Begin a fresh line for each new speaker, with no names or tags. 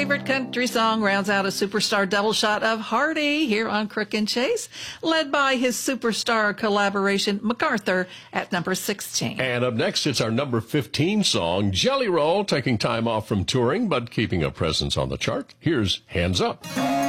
favorite country song rounds out a superstar double shot of Hardy here on Crook and Chase, led by his superstar collaboration, MacArthur, at number 16.
And up next, it's our number 15 song, Jelly Roll, taking time off from touring, but keeping a presence on the chart. Here's Hands Up.